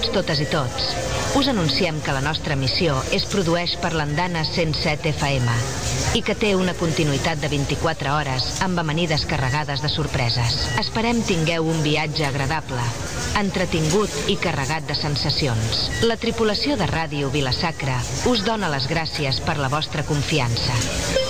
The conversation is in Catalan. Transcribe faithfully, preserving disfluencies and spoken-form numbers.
Benvinguts totes i tots. Us anunciem que la nostra emissió es produeix per l'Andana cent set F M i que té una continuïtat de vint-i-quatre hores amb amanides carregades de sorpreses. Esperem tingueu un viatge agradable, entretingut i carregat de sensacions. La tripulació de Ràdio Vila-sacra us dona les gràcies per la vostra confiança.